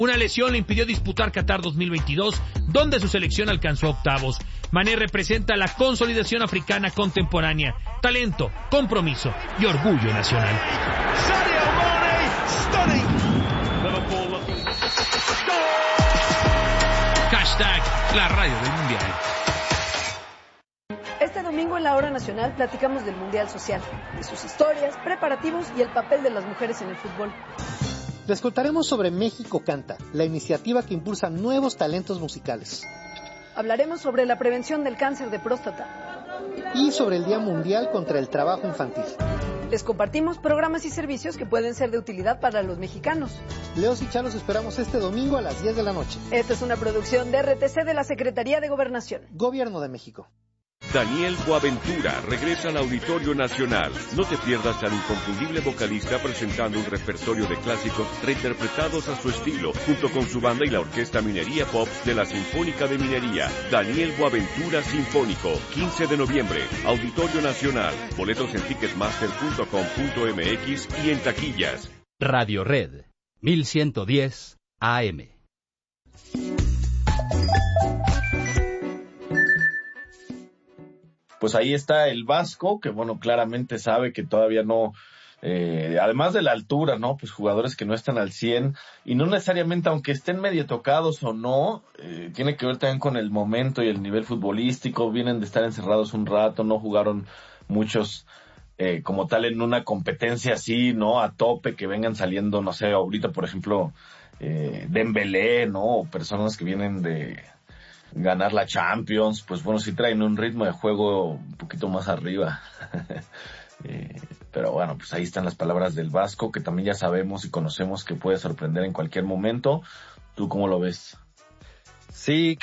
Una lesión le impidió disputar Qatar 2022, donde su selección alcanzó octavos. Mané representa la consolidación africana contemporánea, talento, compromiso y orgullo nacional. Hashtag la radio del Mundial. Este domingo en la Hora Nacional platicamos del Mundial Social, de sus historias, preparativos y el papel de las mujeres en el fútbol. Les contaremos sobre México Canta, la iniciativa que impulsa nuevos talentos musicales. Hablaremos sobre la prevención del cáncer de próstata. Y sobre el Día Mundial contra el Trabajo Infantil. Les compartimos programas y servicios que pueden ser de utilidad para los mexicanos. Leos y Chá los esperamos este domingo a las 10 de la noche. Esta es una producción de RTC de la Secretaría de Gobernación. Gobierno de México. Daniel Boaventura regresa al Auditorio Nacional. No te pierdas al inconfundible vocalista presentando un repertorio de clásicos reinterpretados a su estilo, junto con su banda y la Orquesta Minería Pop de la Sinfónica de Minería. Daniel Boaventura Sinfónico, 15 de noviembre, Auditorio Nacional. Boletos en ticketmaster.com.mx y en taquillas. Radio Red, 1110 AM. Pues ahí está el Vasco, que bueno, claramente sabe que todavía no, además de la altura, ¿no? Pues jugadores que no están al 100, y no necesariamente, aunque estén medio tocados o no, tiene que ver también con el momento y el nivel futbolístico. Vienen de estar encerrados un rato, no jugaron muchos como tal en una competencia así, ¿no? A tope, que vengan saliendo, no sé, ahorita por ejemplo, Dembélé, ¿no? O personas que vienen de ganar la Champions, pues bueno, sí traen un ritmo de juego un poquito más arriba. Pero bueno, pues ahí están las palabras del Vasco, que también ya sabemos y conocemos que puede sorprender en cualquier momento. ¿Tú cómo lo ves? Sí,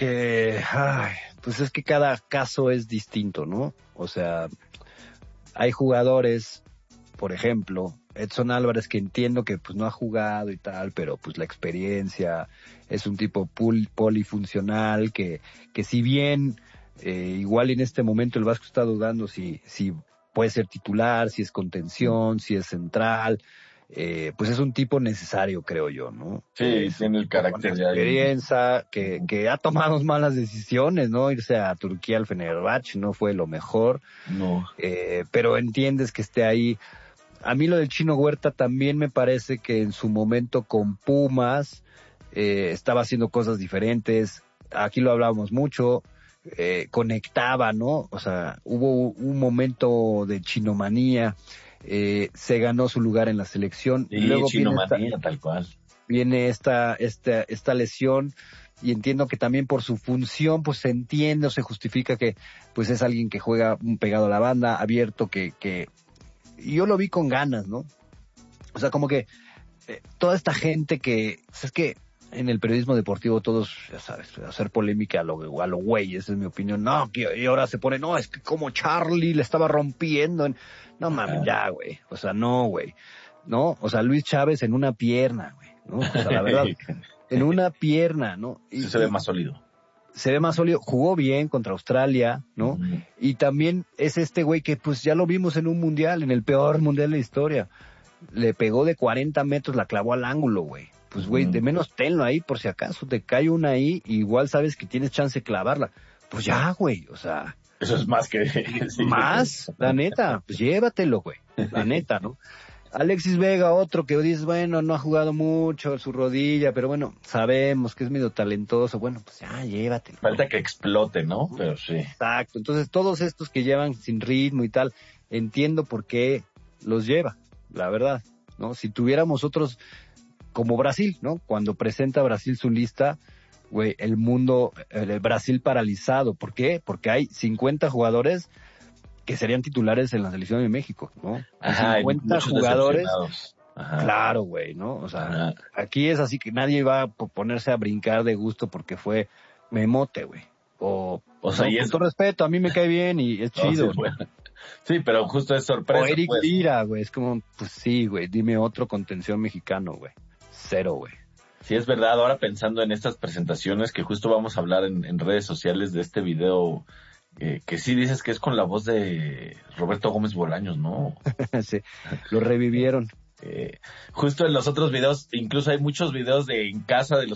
pues es que cada caso es distinto, ¿no? O sea, hay jugadores, por ejemplo, Edson Álvarez, que entiendo que pues no ha jugado y tal, pero pues la experiencia, es un tipo polifuncional que si bien igual en este momento el Vasco está dudando si puede ser titular, si es contención, si es central, pues es un tipo necesario, creo yo, ¿no? Sí, tiene el carácter de experiencia, que ha tomado malas decisiones, ¿no? Irse a Turquía al Fenerbahce no fue lo mejor. No. Pero entiendes que esté ahí. A mí lo del Chino Huerta también me parece que en su momento con Pumas estaba haciendo cosas diferentes. Aquí lo hablábamos mucho, conectaba, ¿no? O sea, hubo un momento de chinomanía, se ganó su lugar en la selección. Y luego chinomanía, tal cual. Viene esta lesión, y entiendo que también por su función, pues se entiende o se justifica que pues es alguien que juega pegado a la banda, abierto, y yo lo vi con ganas, ¿no? O sea, como que toda esta gente que, pues es que en el periodismo deportivo todos, ya sabes, hacer polémica a lo güey, esa es mi opinión. No, y ahora se pone, no, es que como Charlie le estaba rompiendo. No mames, ya, güey. O sea, no, güey. ¿No? O sea, Luis Chávez en una pierna, güey, ¿no? O sea, la verdad, en una pierna, ¿no? Y se ve más sólido. Se ve más sólido, jugó bien contra Australia, ¿no? Uh-huh. Y también es este güey que pues ya lo vimos en un mundial, en el peor mundial de la historia. Le pegó de 40 metros, la clavó al ángulo, güey. Pues güey, de menos tenlo ahí por si acaso te cae una ahí, igual sabes que tienes chance de clavarla. Pues ya, güey, o sea. Eso es más que... sí. Más, la neta, pues llévatelo, güey, la neta, ¿no? Alexis Vega, otro que dices, bueno, no ha jugado mucho su rodilla, pero bueno, sabemos que es medio talentoso, bueno, pues ya, llévatelo. Falta que explote, ¿no? Pero sí. Exacto, entonces todos estos que llevan sin ritmo y tal, entiendo por qué los lleva, la verdad, ¿no? Si tuviéramos otros, como Brasil, ¿no? Cuando presenta Brasil su lista, güey, el Brasil paralizado, ¿por qué? Porque hay 50 jugadores que serían titulares en la selección de México, ¿no? Ajá, 50 jugadores. Ajá. Claro, güey, ¿no? O sea, ajá, aquí es así que nadie va a ponerse a brincar de gusto porque fue Memote, güey. O sea, no, con todo respeto, a mí me cae bien y es chido. Sí, bueno. Sí, pero justo es sorpresa. O Eric pues. Lira, güey, es como, pues sí, güey, dime otro contención mexicano, güey. Cero, güey. Sí, es verdad. Ahora pensando en estas presentaciones que justo vamos a hablar en redes sociales de este video, que sí dices que es con la voz de Roberto Gómez Bolaños, ¿no? Sí, lo revivieron. Justo en los otros videos, incluso hay muchos videos de en casa de los